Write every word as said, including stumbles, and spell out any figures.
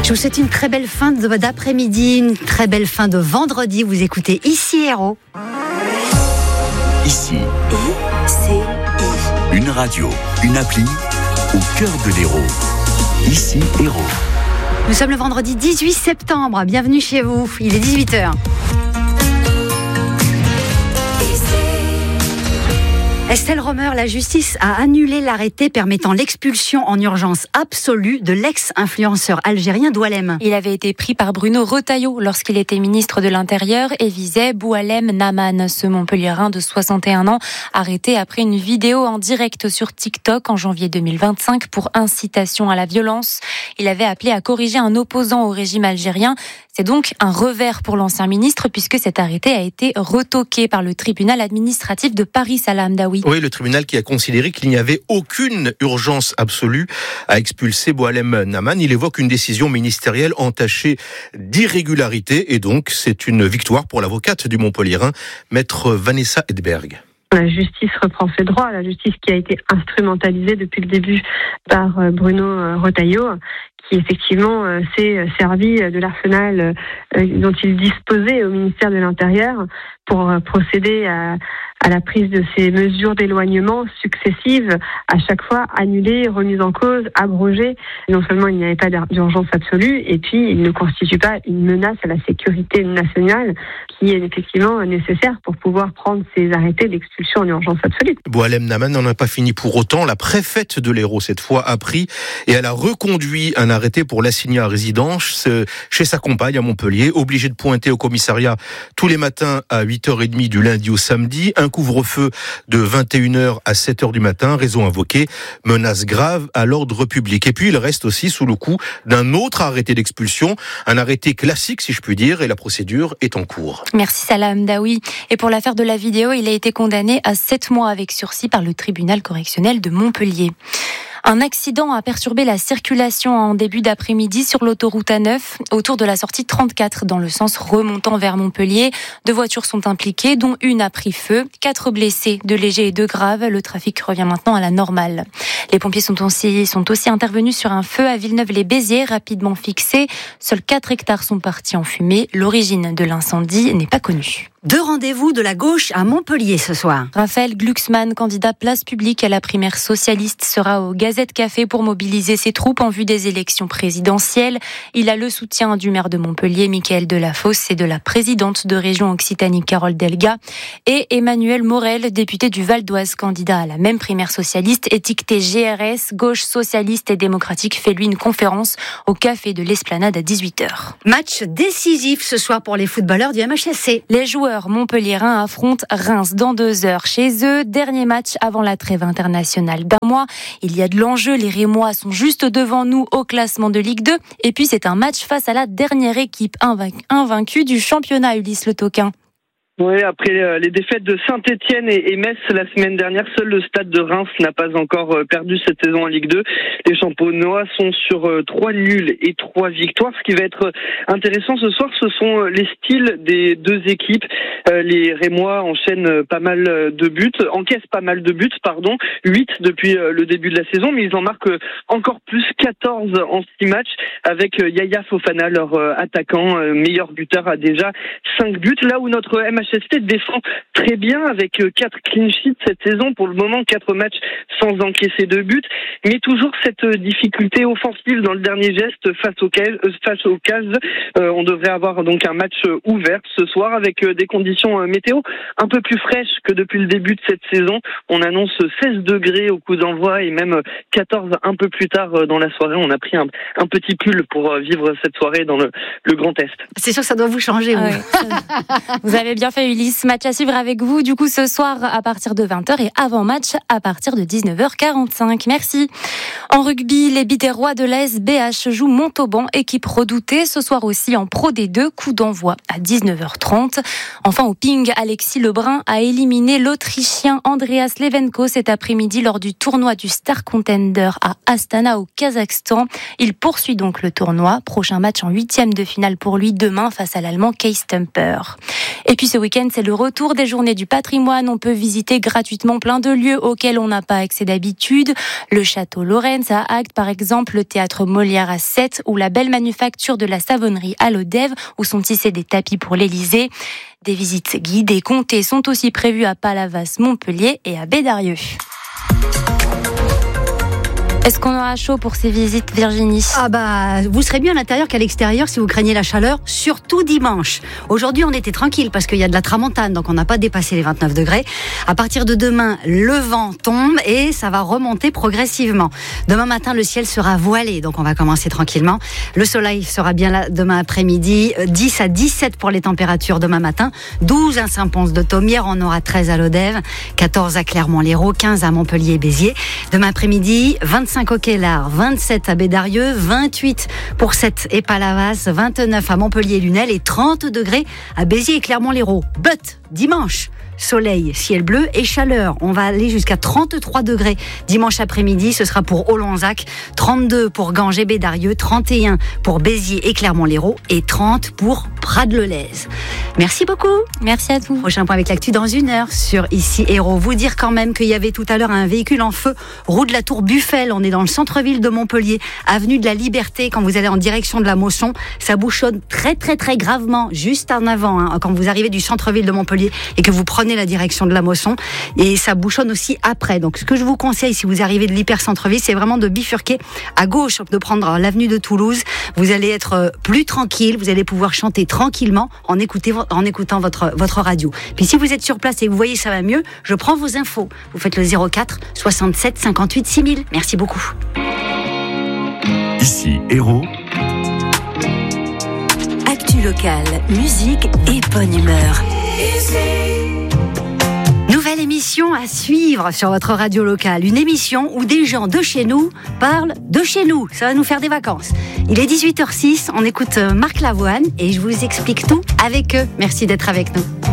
Je vous souhaite une très belle fin d'après-midi, une très belle fin de vendredi. Vous écoutez Ici Héros. Ici, I C I. Une radio, une appli au cœur de l'Hérault. Ici Hérault. Nous sommes le vendredi dix-huit septembre. Bienvenue chez vous. Il est dix-huit heures. Estelle Romer, la justice a annulé l'arrêté permettant l'expulsion en urgence absolue de l'ex-influenceur algérien Boualem. Il avait été pris par Bruno Retailleau lorsqu'il était ministre de l'Intérieur et visait Boualem Naman, ce Montpelliérain de soixante et un ans, arrêté après une vidéo en direct sur TikTok en janvier deux mille vingt-cinq pour incitation à la violence. Il avait appelé à corriger un opposant au régime algérien. C'est donc un revers pour l'ancien ministre puisque cet arrêté a été retoqué par le tribunal administratif de Paris, Salah Hamdaoui. Oui, le tribunal qui a considéré qu'il n'y avait aucune urgence absolue à expulser Boualem Naman. Il évoque une décision ministérielle entachée d'irrégularité et donc c'est une victoire pour l'avocate du Montpelliérain, maître Vanessa Edberg. La justice reprend ses droits, la justice qui a été instrumentalisée depuis le début par Bruno Retailleau, qui effectivement s'est servi de l'arsenal dont il disposait au ministère de l'Intérieur pour procéder à, à la prise de ces mesures d'éloignement successives, à chaque fois annulées, remises en cause, abrogées. Non seulement il n'y avait pas d'urgence absolue, et puis il ne constitue pas une menace à la sécurité nationale qui est effectivement nécessaire pour pouvoir prendre ces arrêtés d'expulsion en urgence absolue. Boualem Naman n'en a pas fini pour autant. La préfète de l'Hérault, cette fois, a pris et elle a reconduit un arrêté pour l'assigner à résidence chez sa compagne à Montpellier, obligée de pointer au commissariat tous les matins à huit heures trente du lundi au samedi, un couvre-feu de vingt et une heures à sept heures du matin, raison invoquée, menace grave à l'ordre public. Et puis il reste aussi sous le coup d'un autre arrêté d'expulsion, un arrêté classique si je puis dire, et la procédure est en cours. Merci Salah Hamdaoui. Et pour l'affaire de la vidéo, il a été condamné à sept mois avec sursis par le tribunal correctionnel de Montpellier. Un accident a perturbé la circulation en début d'après-midi sur l'autoroute A neuf, autour de la sortie trente-quatre, dans le sens remontant vers Montpellier. Deux voitures sont impliquées, dont une a pris feu. Quatre blessés, deux légers et deux graves. Le trafic revient maintenant à la normale. Les pompiers sont aussi, sont aussi intervenus sur un feu à Villeneuve-les-Béziers, rapidement fixé. Seuls quatre hectares sont partis en fumée. L'origine de l'incendie n'est pas connue. Deux rendez-vous de la gauche à Montpellier ce soir. Raphaël Glucksmann, candidat place publique à la primaire socialiste, sera au Gazette Café pour mobiliser ses troupes en vue des élections présidentielles. Il a le soutien du maire de Montpellier, Mickaël Delafosse, et de la présidente de région Occitanie, Carole Delga, et Emmanuel Morel, député du Val d'Oise, candidat à la même primaire socialiste, étiqueté G R S, gauche socialiste et démocratique, fait lui une conférence au Café de l'Esplanade à dix-huit heures. Match décisif ce soir pour les footballeurs du M H S C. Les joueurs montpelliérains affrontent Reims dans deux heures chez eux. Dernier match avant la trêve internationale d'un mois. Il y a de l'enjeu. Les Rémois sont juste devant nous au classement de Ligue deux. Et puis c'est un match face à la dernière équipe invaincue du championnat, Ulysse Le Toquin. Oui, après les défaites de Saint-Etienne et Metz la semaine dernière, seul le stade de Reims n'a pas encore perdu cette saison en Ligue deux. Les Champenois sont sur trois nuls et trois victoires. Ce qui va être intéressant ce soir, ce sont les styles des deux équipes. Les Rémois enchaînent pas mal de buts, encaissent pas mal de buts, pardon, huit depuis le début de la saison, mais ils en marquent encore plus, quatorze en six matchs, avec Yaya Fofana, leur attaquant, meilleur buteur, à déjà cinq buts. Là où notre M H S C défend très bien avec quatre clean sheets cette saison, pour le moment quatre matchs sans encaisser de but, mais toujours cette difficulté offensive dans le dernier geste face au Caz. Face au Caz. Euh, on devrait avoir donc un match ouvert ce soir avec des conditions météo un peu plus fraîches que depuis le début de cette saison. On annonce seize degrés au coup d'envoi et même quatorze un peu plus tard dans la soirée. On a pris un, un petit pull pour vivre cette soirée dans le, le Grand Est. C'est sûr que ça doit vous changer, vous. Ah ouais. Vous avez bien fait, Ulysse. Match à suivre avec vous, du coup, ce soir à partir de vingt heures et avant-match à partir de dix-neuf heures quarante-cinq. Merci. En rugby, les Biterrois de l'A S B H jouent Montauban, équipe redoutée. Ce soir aussi en Pro D deux, coup d'envoi à dix-neuf heures trente. Enfin, au ping, Alexis Lebrun a éliminé l'Autrichien Andreas Levenko cet après-midi lors du tournoi du Star Contender à Astana au Kazakhstan. Il poursuit donc le tournoi. Prochain match en huitième de finale pour lui demain face à l'Allemand Kees Stumper. Et puis ce week-end, c'est le retour des journées du patrimoine. On peut visiter gratuitement plein de lieux auxquels on n'a pas accès d'habitude. Le château Lorentz à Agde, par exemple, le théâtre Molière à Sète ou la belle manufacture de la savonnerie à l'Odève, où sont tissés des tapis pour l'Élysée. Des visites guidées comptées sont aussi prévues à Palavas, Montpellier et à Bédarieux. Est-ce qu'on aura chaud pour ces visites, Virginie ? Ah bah, vous serez mieux à l'intérieur qu'à l'extérieur si vous craignez la chaleur, surtout dimanche. Aujourd'hui, on était tranquille parce qu'il y a de la tramontane, donc on n'a pas dépassé les vingt-neuf degrés. À partir de demain, le vent tombe et ça va remonter progressivement. Demain matin, le ciel sera voilé, donc on va commencer tranquillement. Le soleil sera bien là demain après-midi, dix à dix-sept pour les températures demain matin, douze à Saint-Pons-de-Thomières, on aura treize à l'Odève, quatorze à Clermont-Lérault, quinze à Montpellier et Béziers. Demain après-midi, vingt-cinq au Queslart, vingt-sept à Bédarieux, vingt-huit pour Sète et Palavas, vingt-neuf à Montpellier-Lunel et trente degrés à Béziers et Clermont-Lérault. But, dimanche, soleil, ciel bleu et chaleur. On va aller jusqu'à trente-trois degrés dimanche après-midi. Ce sera pour Olonzac, trente-deux pour Ganges et Bédarieux, trente et un pour Béziers et Clermont-Lérault et trente pour Prades-le-Lez. Merci beaucoup. Merci à vous. Prochain point avec l'actu dans une heure sur Ici Héros. Vous dire quand même qu'il y avait tout à l'heure un véhicule en feu, route de la Tour Buffel. On est dans le centre-ville de Montpellier, avenue de la Liberté. Quand vous allez en direction de la Mosson, ça bouchonne très très très gravement juste en avant, hein, quand vous arrivez du centre-ville de Montpellier et que vous prenez la direction de la Mosson, et ça bouchonne aussi après. Donc ce que je vous conseille si vous arrivez de l'hyper-centre-ville, c'est vraiment de bifurquer à gauche, de prendre l'avenue de Toulouse. Vous allez être plus tranquille, vous allez pouvoir chanter tranquillement en, écouter, en écoutant votre, votre radio. Puis si vous êtes sur place et que vous voyez ça va mieux, je prends vos infos. Vous faites le zéro quatre soixante-sept cinquante-huit six mille. Merci beaucoup. Ici Héros. Actu locale, musique et bonne humeur. Nouvelle émission à suivre sur votre radio locale. Une émission où des gens de chez nous parlent de chez nous. Ça va nous faire des vacances. Il est dix-huit heures six, on écoute Marc Lavoine et je vous explique tout avec eux. Merci d'être avec nous.